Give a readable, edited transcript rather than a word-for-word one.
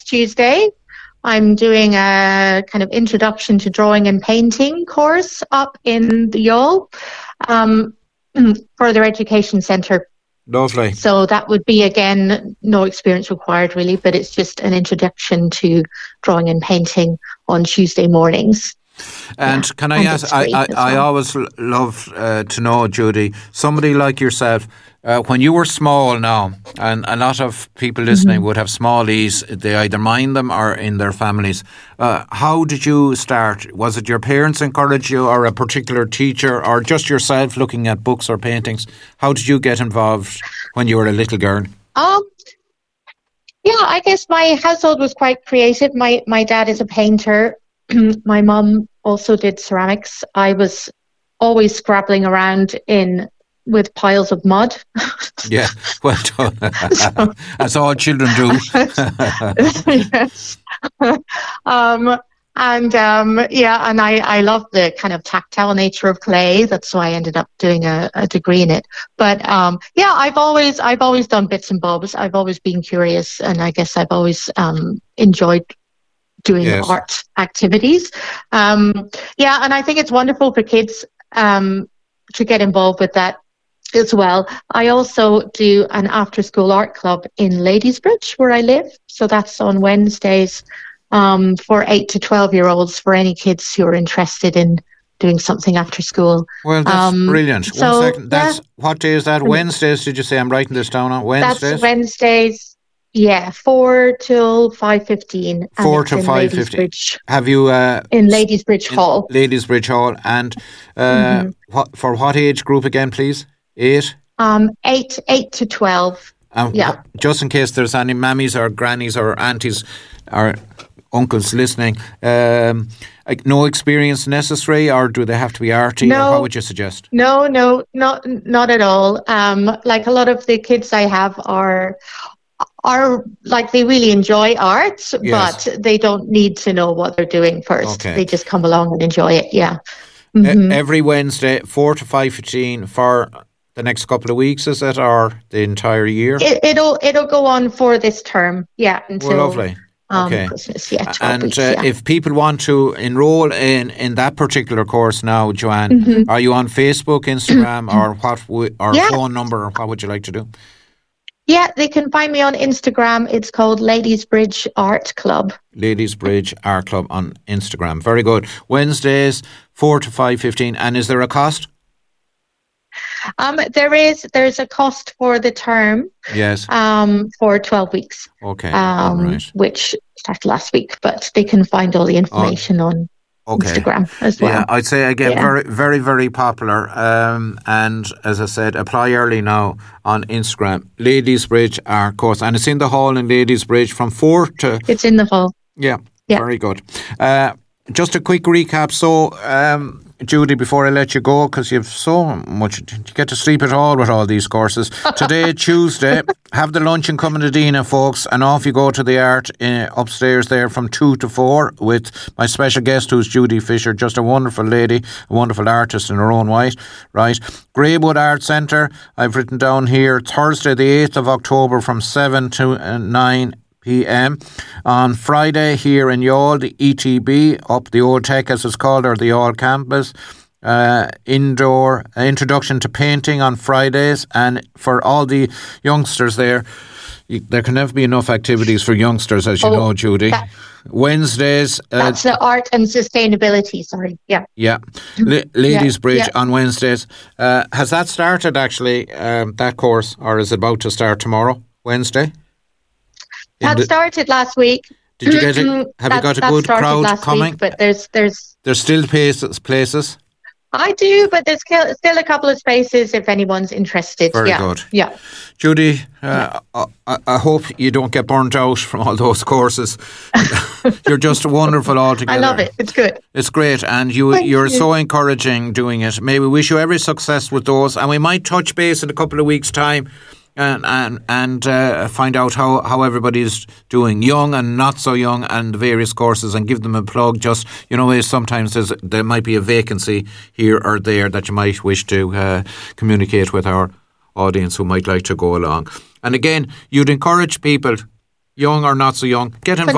Tuesday, I'm doing a kind of introduction to drawing and painting course up in the Youghal Further Education Centre. Lovely. So that would be, again, no experience required really, but it's just an introduction to drawing and painting on Tuesday mornings. And can I ask, I always love to know, Judy, somebody like yourself, when you were small now, and a lot of people listening would have small E's, they either mind them or in their families. How did you start? Was it your parents encouraged you, or a particular teacher, or just yourself looking at books or paintings? How did you get involved when you were a little girl? Yeah, I guess my household was quite creative. My dad is a painter. My mum also did ceramics. I was always scrabbling around with piles of mud. Yeah, well done. That's all children do. Yes. And I love the kind of tactile nature of clay. That's why I ended up doing a degree in it. But I've always done bits and bobs. I've always been curious, and I guess I've always enjoyed doing art activities. And I think it's wonderful for kids to get involved with that as well. I also do an after-school art club in Ladysbridge, where I live. So that's on Wednesdays for 8 to 12-year-olds, for any kids who are interested in doing something after school. Well, that's brilliant. So, 1 second. What day is that? Wednesdays, did you say? I'm writing this down on Wednesdays? That's Wednesdays. Yeah, 4 till 5:15. 4 to 5:15. Have you in Ladysbridge Hall? Ladysbridge Hall, and for what age group again, please? 8. 8 to 12. Just in case there's any mammies or grannies or aunties or uncles listening, no experience necessary, or do they have to be arty? No, or what would you suggest? No, not at all. Like a lot of the kids I have are like, they really enjoy art, but they don't need to know what they're doing first. Okay. They just come along and enjoy it. Yeah. Every Wednesday, 4 to 5:15 for the next couple of weeks, is it, or the entire year? It'll go on for this term. Yeah. Until, lovely. Okay. Christmas. Yeah. And weeks, if people want to enrol in that particular course now, Joanne, are you on Facebook, Instagram, or phone number, or what would you like to do? Yeah, they can find me on Instagram. It's called Ladysbridge Art Club. Ladysbridge Art Club on Instagram. Very good. Wednesdays, 4 to 5:15. And is there a cost? There's a cost for the term. Yes. For 12 weeks. Okay. Right. Which started last week, but they can find all the information on Instagram as well. Yeah, I'd say again, very, very, very popular. And as I said, apply early now on Instagram. Ladysbridge Art Course, and it's in the hall in Ladysbridge from 4 to. It's in the hall. Yeah. Very good. Just a quick recap. So, Judy, before I let you go, because you've so much, you get to sleep at all with all these courses. Today, Tuesday, have the lunch in Cumanadina, folks, and off you go to the art upstairs there from 2 to 4 with my special guest, who's Judy Fisher, just a wonderful lady, a wonderful artist in her own right. Greywood Art Centre, I've written down here, Thursday the 8th of October from 7 to 9 p.m. On Friday here in Youghal, the ETB, up the Old Tech as it's called, or the Youghal campus. Indoor introduction to painting on Fridays, and for all the youngsters there can never be enough activities for youngsters, as you know, Judy. Wednesdays. That's the art and sustainability, sorry. Yeah. Ladysbridge on Wednesdays. Has that started actually, that course, or is it about to start tomorrow, Wednesday? That started last week. Did you get it? Have you got a good crowd coming? Week, but there's still places. I do, but there's still a couple of spaces if anyone's interested. Very good. Yeah. Judy, I hope you don't get burnt out from all those courses. You're just wonderful altogether. I love it. It's good. It's great, and you're so encouraging doing it. May we wish you every success with those, and we might touch base in a couple of weeks' time. And find out how everybody's doing, young and not so young, and the various courses, and give them a plug. Just, sometimes there might be a vacancy here or there that you might wish to communicate with our audience who might like to go along. And again, you'd encourage people, young or not so young, get involved.